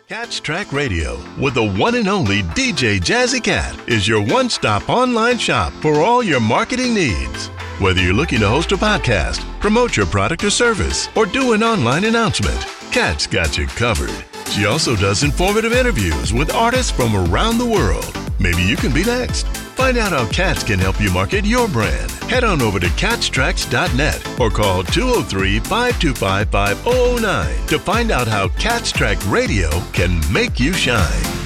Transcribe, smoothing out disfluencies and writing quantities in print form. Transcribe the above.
Catch Track Radio with the one and only DJ Jazzy Cat is your one-stop online shop for all your marketing needs. Whether you're looking to host a podcast, promote your product or service, or do an online announcement, Cat's got you covered. She also does informative interviews with artists from around the world. Maybe you can be next. Find out how Cats can help you market your brand. Head on over to catstracks.net or call 203-525-5009 to find out how Cat's Track Radio can make you shine.